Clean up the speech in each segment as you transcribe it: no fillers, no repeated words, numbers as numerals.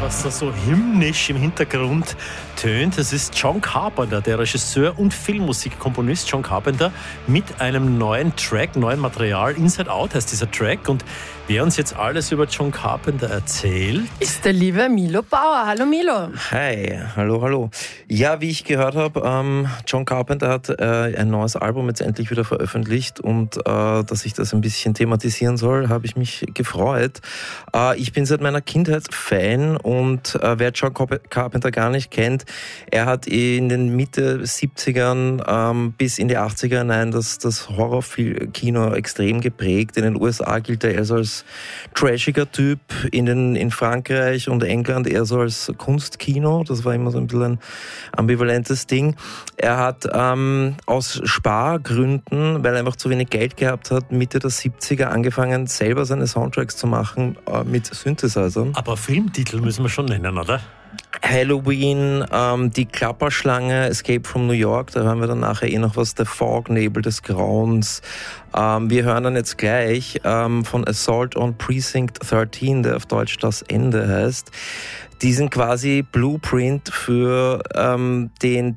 was da so hymnisch im Hintergrund tönt, das ist John Carpenter, der Regisseur und Filmmusikkomponist John Carpenter mit einem neuen Track, neuen Material. Inside Out heißt dieser Track, und wer uns jetzt alles über John Carpenter erzählt, ist der liebe Milo Bauer. Hallo Milo. Hi, hallo. Ja, wie ich gehört habe, John Carpenter hat ein neues Album jetzt endlich wieder veröffentlicht, und dass ich das ein bisschen thematisieren soll, habe ich mich gefreut. Ich bin seit meiner Kindheit Fan, und wer John Carpenter gar nicht kennt, er hat in den Mitte 70ern bis in die 80er hinein das Horrorkino extrem geprägt. In den USA gilt er eher so als trashiger Typ, in Frankreich und England eher so als Kunstkino. Das war immer so ein bisschen ein ambivalentes Ding. Er hat aus Spargründen, weil er einfach zu wenig Geld gehabt hat, Mitte der 70er angefangen, selber seine Soundtracks zu machen mit Synthesizern. aber Filmtitel müssen wir schon nennen, oder? Halloween, die Klapperschlange, Escape from New York, da hören wir dann nachher noch was, der Fog, Nebel des Grauens. Wir hören dann jetzt gleich von Assault on Precinct 13, der auf Deutsch Das Ende heißt. Die sind quasi Blueprint für den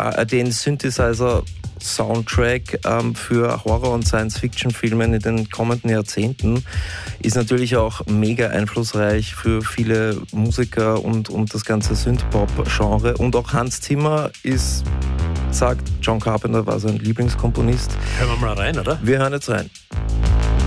Synthesizer-Soundtrack für Horror- und Science-Fiction-Filme in den kommenden Jahrzehnten. Ist natürlich auch mega einflussreich für viele Musiker und das ganze Synth-Pop-Genre. Und auch Hans Zimmer sagt, John Carpenter war sein Lieblingskomponist. Hören wir mal rein, oder? Wir hören jetzt rein.